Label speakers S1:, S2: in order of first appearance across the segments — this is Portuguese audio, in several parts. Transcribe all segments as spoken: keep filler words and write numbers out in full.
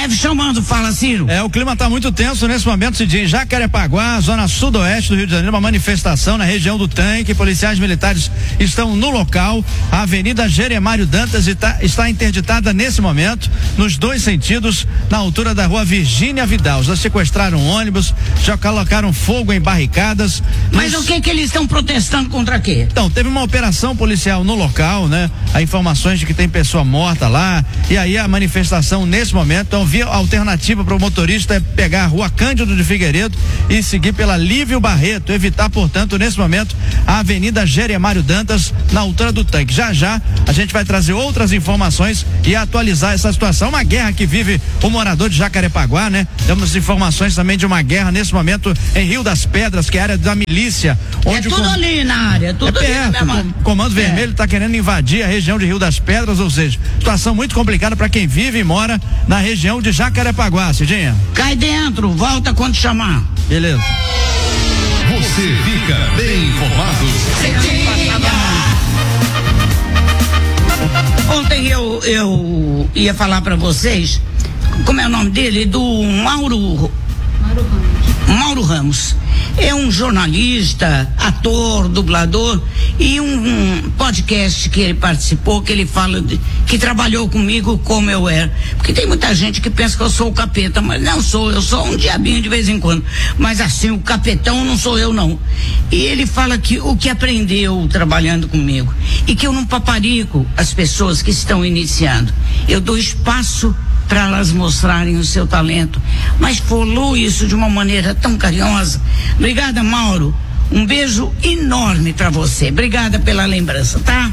S1: Neve chamando, fala, Ciro.
S2: É, o clima tá muito tenso nesse momento, Cidinho. Jacarepaguá, zona sudoeste do Rio de Janeiro, uma manifestação na região do Tanque. Policiais militares estão no local. A Avenida Jeremário Dantas está, está interditada nesse momento, nos dois sentidos, na altura da rua Virgínia Vidal. Já sequestraram ônibus, já colocaram fogo em barricadas.
S1: Mas
S2: nos...
S1: o que que eles estão protestando contra quê?
S2: Então, teve uma operação policial no local, né? Há informações de que tem pessoa morta lá, e aí a manifestação nesse momento, então via alternativa para o motorista é pegar a rua Cândido de Figueiredo e seguir pela Lívio Barreto, evitar, portanto, nesse momento, a Avenida Jeremário Dantas, na altura do Tanque. Já já a gente vai trazer outras informações e atualizar essa situação, uma guerra que vive o morador de Jacarepaguá, né? Temos informações também de uma guerra nesse momento em Rio das Pedras, que é a área da milícia. Onde
S1: é tudo
S2: com...
S1: ali na área, tudo
S2: é perto,
S1: ali, né,
S2: o Comando é. Vermelho está querendo invadir a região de Rio das Pedras, ou seja, situação muito complicada para quem vive e mora na região de Jacarepaguá, Cidinha.
S1: Cai dentro, volta quando chamar.
S2: Beleza.
S3: Você fica bem informado.
S1: Ontem eu, eu ia falar para vocês, como é o nome dele? Do Mauro. Mauro Ramos. Mauro Ramos. É um jornalista, ator, dublador, e um, um podcast que ele participou, que ele fala de, que trabalhou comigo como eu era. Porque tem muita gente que pensa que eu sou o capeta, mas não sou, eu sou um diabinho de vez em quando. Mas assim, o capetão não sou eu não. E ele fala que o que aprendeu trabalhando comigo, e que eu não paparico as pessoas que estão iniciando. Eu dou espaço para elas mostrarem o seu talento, mas falou isso de uma maneira tão carinhosa. Obrigada, Mauro, um beijo enorme para você, obrigada pela lembrança, tá?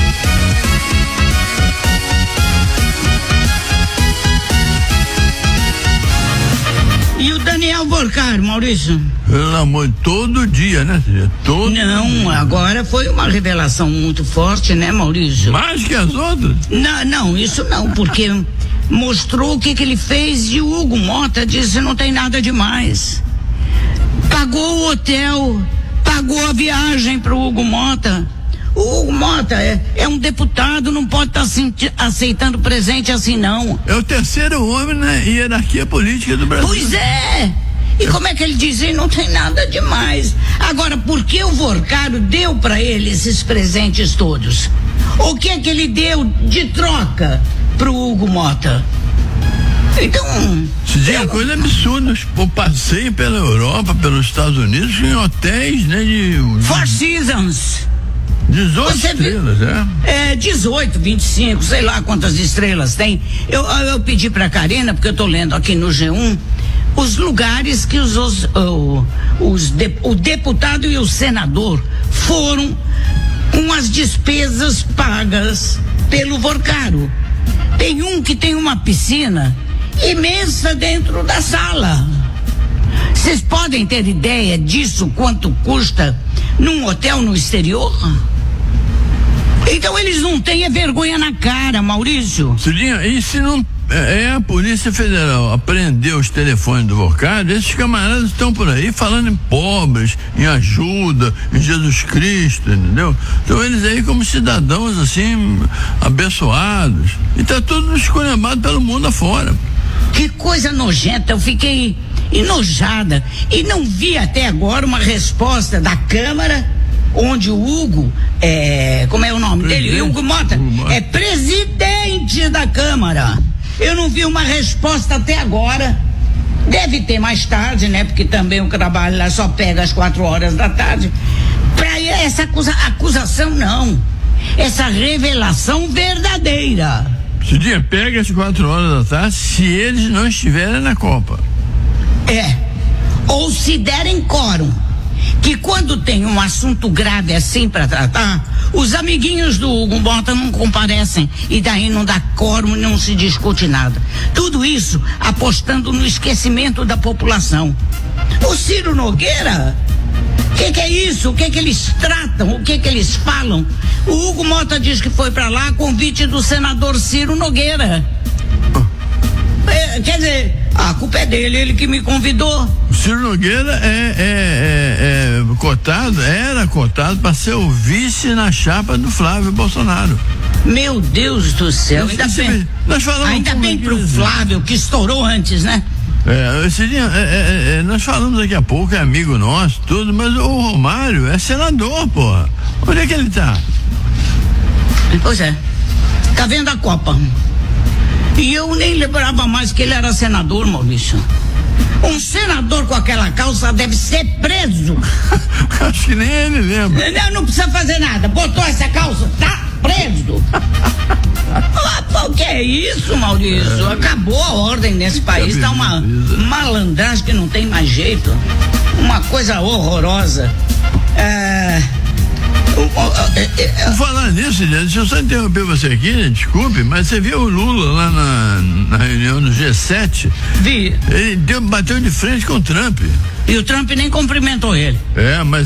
S1: E o Daniel Borcaro, Maurício?
S4: Pelo amor, todo dia, né? Todo
S1: Não,
S4: dia.
S1: Agora foi uma revelação muito forte, né, Maurício?
S4: Mais que as outras?
S1: Não, não, isso não, porque mostrou o que que ele fez e o Hugo Mota disse não tem nada demais. Pagou o hotel, pagou a viagem pro Hugo Mota. O Hugo Mota é, é um deputado, não pode estar tá aceitando presente assim não.
S4: É o terceiro homem na hierarquia política do Brasil.
S1: Pois é! E como é que ele dizia? Não tem nada demais. Agora, por que o Borcaro deu para ele esses presentes todos? O que é que ele deu de troca pro Hugo Mota? Então...
S4: Isso é uma coisa absurda. Eu passei pela Europa, pelos Estados Unidos, em hotéis, né? De...
S1: Four Seasons.
S4: dezoito Você estrelas,
S1: é? É, dezoito, vinte e cinco, sei lá quantas estrelas tem. Eu, eu pedi pra Karina, porque eu tô lendo aqui no G um, os lugares que os, os, os, os de, o deputado e o senador foram com as despesas pagas pelo Borcaro. Tem um que tem uma piscina imensa dentro da sala. Vocês podem ter ideia disso, quanto custa num hotel no exterior? Então eles não têm a vergonha na cara, Maurício.
S4: Cidinha, e se não é a Polícia Federal apreendeu os telefones do Borcaro, esses camaradas estão por aí falando em pobres, em ajuda, em Jesus Cristo, entendeu? Então eles aí como cidadãos assim, abençoados, e tá tudo esculhambado pelo mundo afora.
S1: Que coisa nojenta, eu fiquei enojada e não vi até agora uma resposta da Câmara, onde o Hugo, é, como é o nome presidente dele? Hugo Mota, Hugo Mota, é presidente da Câmara. Eu não vi uma resposta até agora. Deve ter mais tarde, né? Porque também o trabalho lá só pega às quatro horas da tarde. Pra essa acusa, acusação, não. Essa revelação verdadeira.
S4: Cidinha, pega às quatro horas da tarde se eles não estiverem na Copa.
S1: É. Ou se derem quórum. Que quando tem um assunto grave assim para tratar, os amiguinhos do Hugo Mota não comparecem e daí não dá quórum, não se discute nada. Tudo isso apostando no esquecimento da população. O Ciro Nogueira, o que, que é isso? O que, que eles tratam? O que, que eles falam? O Hugo Mota diz que foi para lá a convite do senador Ciro Nogueira. É, quer dizer, a culpa é dele, ele que me convidou.
S4: O Ciro Nogueira é, é, é, é cotado, era cotado para ser o vice na chapa do Flávio Bolsonaro.
S1: Meu Deus do céu, ainda
S4: Esse-
S1: bem,
S4: nós falamos
S1: ainda
S4: um
S1: bem
S4: pouco
S1: pro
S4: aqui,
S1: Flávio, que estourou antes, né?
S4: É, esse dia, é, é, é, nós falamos daqui a pouco, é amigo nosso, tudo, mas o Romário é senador, porra. Onde é que ele tá?
S1: Pois é, tá vendo a Copa. E eu nem lembrava mais que ele era senador, Maurício. Um senador com aquela calça deve ser preso.
S4: Acho que nem ele lembra.
S1: Não, não precisa fazer nada. Botou essa calça, tá preso. Ah, pô, que é isso, Maurício? Acabou a ordem nesse país. Tá uma malandragem que não tem mais jeito. Uma coisa horrorosa. É...
S4: Por falar nisso, gente, deixa eu só interromper você aqui, desculpe, mas você viu o Lula lá na, na reunião do G sete?
S1: Vi.
S4: Ele deu, bateu de frente com o Trump.
S1: E o Trump nem cumprimentou ele.
S4: É, mas